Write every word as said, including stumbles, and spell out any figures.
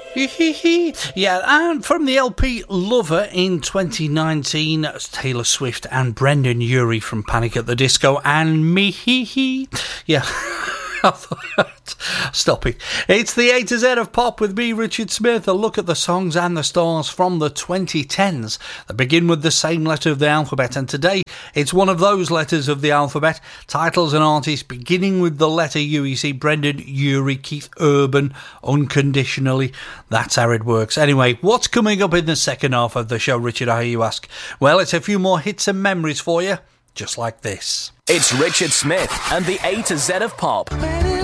Yeah, and from the L P Lover in twenty nineteen, Taylor Swift and Brendan Urie from Panic at the Disco and me. Yeah. Stop it. It's the A to Z of pop with me, Richard Smith. A look at the songs and the stars from the twenty tens that begin with the same letter of the alphabet. And today, it's one of those letters of the alphabet. Titles and artists beginning with the letter U. You see, Brendan Urie, Keith Urban, Unconditionally. That's how it works. Anyway, what's coming up in the second half of the show, Richard, I hear you ask? Well, it's a few more hits and memories for you, just like this. It's Richard Smith and the A to Z of pop.